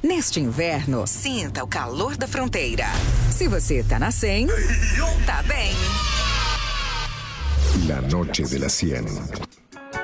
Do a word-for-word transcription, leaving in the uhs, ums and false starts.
Neste inverno, sinta o calor da fronteira. Se você tá na cem, tá bem. La noche de la cien.